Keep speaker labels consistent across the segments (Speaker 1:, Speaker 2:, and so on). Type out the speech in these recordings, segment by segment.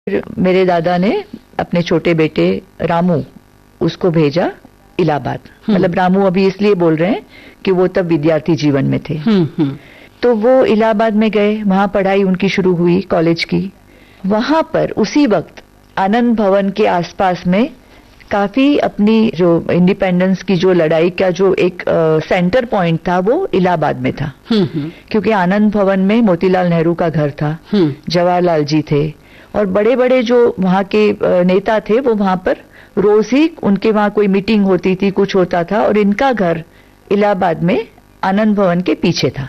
Speaker 1: फिर मेरे दादा ने अपने छोटे बेटे रामू उसको भेजा इलाहाबाद। मतलब रामू अभी इसलिए बोल रहे हैं कि वो तब विद्यार्थी जीवन में थे। तो वो इलाहाबाद में गए, वहां पढ़ाई उनकी शुरू हुई कॉलेज की। वहां पर उसी वक्त आनंद भवन के आसपास में काफी अपनी जो इंडिपेंडेंस की जो लड़ाई का जो एक सेंटर पॉइंट था वो इलाहाबाद में था। क्योंकि आनंद भवन में मोतीलाल नेहरू का घर था, जवाहरलाल जी थे और बड़े बड़े जो वहां के नेता थे वो वहां पर रोज ही उनके वहां कोई मीटिंग होती थी, कुछ होता था और इनका घर इलाहाबाद में आनंद भवन के पीछे था।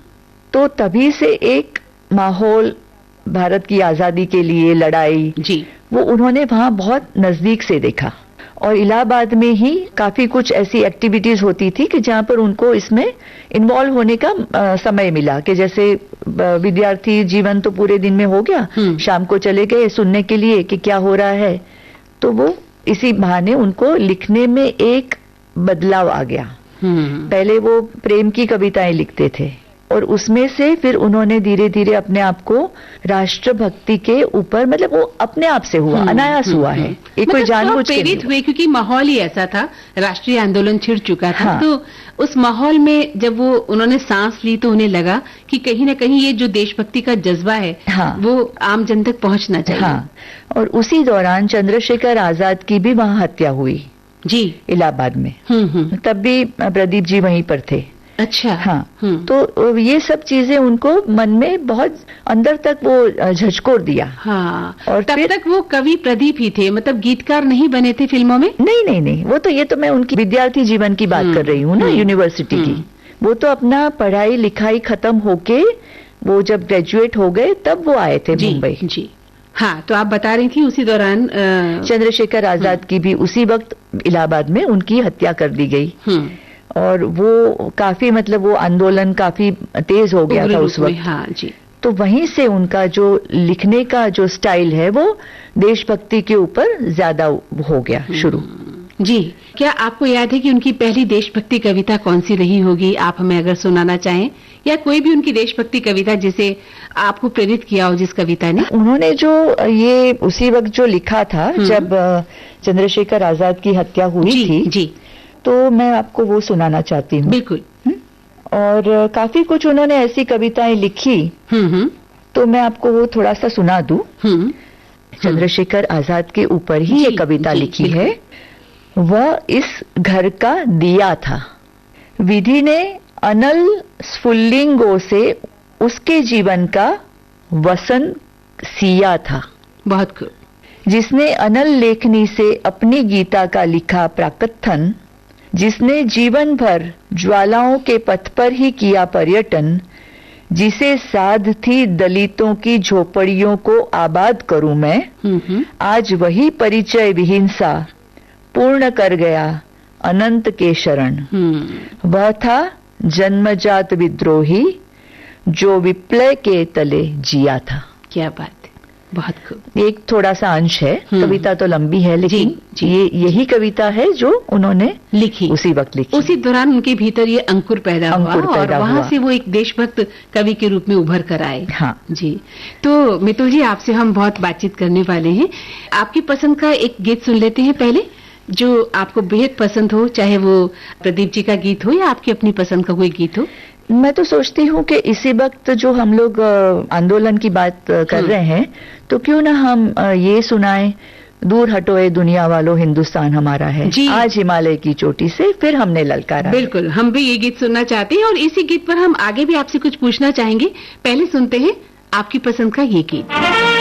Speaker 1: तो तभी से एक माहौल भारत की आजादी के लिए लड़ाई जी वो उन्होंने वहां बहुत नजदीक से देखा। और इलाहाबाद में ही काफी कुछ ऐसी एक्टिविटीज होती थी कि जहां पर उनको इसमें इन्वॉल्व होने का समय मिला। कि जैसे विद्यार्थी जीवन तो पूरे दिन में हो गया, शाम को चले गए सुनने के लिए कि क्या हो रहा है, तो वो इसी बहाने उनको लिखने में एक बदलाव आ गया। पहले वो प्रेम की कविताएं लिखते थे और उसमें से फिर उन्होंने धीरे धीरे अपने आप को राष्ट्रभक्ति के ऊपर, मतलब वो अपने आप से हुआ, अनायास हुआ है, ये कोई जानबूझ के
Speaker 2: प्रेरित हुए क्योंकि माहौल ही ऐसा था, राष्ट्रीय आंदोलन छिड़ चुका था। हाँ। तो उस माहौल में जब वो उन्होंने सांस ली तो उन्हें लगा कि कहीं ना कहीं ये जो देशभक्ति का जज्बा है हाँ। वो आम जन तक पहुंचना चाहिए। हाँ।
Speaker 1: और उसी दौरान चंद्रशेखर आजाद की भी वहां हत्या हुई जी इलाहाबाद में। तब भी प्रदीप जी वहीं पर थे।
Speaker 2: अच्छा
Speaker 1: हाँ। तो ये सब चीजें उनको मन में बहुत अंदर तक वो झचकोर दिया।
Speaker 2: हाँ। और तब तक वो कवि प्रदीप ही थे, मतलब गीतकार नहीं बने थे फिल्मों में?
Speaker 1: नहीं, वो तो ये तो मैं उनकी विद्यार्थी जीवन की बात कर रही हूँ ना, यूनिवर्सिटी की। वो तो अपना पढ़ाई लिखाई खत्म होके वो जब ग्रेजुएट हो गए तब वो आए थे मुंबई।
Speaker 2: जी हाँ। तो आप बता रही थी उसी दौरान
Speaker 1: चंद्रशेखर आजाद की भी उसी वक्त इलाहाबाद में उनकी हत्या कर दी गई। और वो काफी, मतलब वो आंदोलन काफी तेज हो गया था उस वक्त।
Speaker 2: हाँ जी।
Speaker 1: तो वहीं से उनका जो लिखने का जो स्टाइल है वो देशभक्ति के ऊपर ज्यादा हो गया शुरू।
Speaker 2: जी। क्या आपको याद है कि उनकी पहली देशभक्ति कविता कौन सी रही होगी? आप हमें अगर सुनाना चाहें, या कोई भी उनकी देशभक्ति कविता जिसे आपको प्रेरित किया हो, जिस कविता ने?
Speaker 1: उन्होंने जो ये उसी वक्त जो लिखा था जब चंद्रशेखर आजाद की हत्या हुई थी
Speaker 2: जी,
Speaker 1: तो मैं आपको वो सुनाना चाहती हूँ।
Speaker 2: बिल्कुल।
Speaker 1: और काफी कुछ उन्होंने ऐसी कविताएं लिखी, तो मैं आपको वो थोड़ा सा सुना दूं। चंद्रशेखर आजाद के ऊपर ही ये कविता लिखी है। वह इस घर का दिया था, विधि ने अनल स्फुल्लिंगों से उसके जीवन का वसन सिया था।
Speaker 2: बहुत खूब।
Speaker 1: जिसने अनल लेखनी से अपनी गीता का लिखा प्राकथन, जिसने जीवन भर ज्वालाओं के पथ पर ही किया पर्यटन, जिसे साध थी दलितों की झोपड़ियों को आबाद करूं मैं, आज वही परिचय विहीनसा पूर्ण कर गया अनंत के शरण। वह था जन्मजात विद्रोही जो विप्लव के तले जिया था।
Speaker 2: क्या बात, बहुत खूब।
Speaker 1: एक थोड़ा सा अंश है, कविता तो लंबी है लेकिन ये यही कविता है जो उन्होंने
Speaker 2: लिखी,
Speaker 1: उसी वक्त लिखी।
Speaker 2: उसी दौरान उनके भीतर ये अंकुर पैदा हुआ और वहां से वो एक देशभक्त कवि के रूप में उभर कर आए।
Speaker 1: हाँ
Speaker 2: जी। तो मितुल जी, आपसे हम बहुत बातचीत करने वाले हैं। आपकी पसंद का एक गीत सुन लेते हैं पहले, जो आपको बेहद पसंद हो, चाहे वो प्रदीप जी का गीत हो या आपकी अपनी पसंद का कोई गीत हो।
Speaker 1: मैं तो सोचती हूँ कि इसी वक्त जो हम लोग आंदोलन की बात कर रहे हैं, तो क्यों ना हम ये सुनाएं, दूर हटो ए दुनिया वालों हिंदुस्तान हमारा है, आज हिमालय की चोटी से फिर हमने ललकारा।
Speaker 2: बिल्कुल, हम भी ये गीत सुनना चाहते हैं और इसी गीत पर हम आगे भी आपसे कुछ पूछना चाहेंगे। पहले सुनते हैं आपकी पसंद का ये गीत।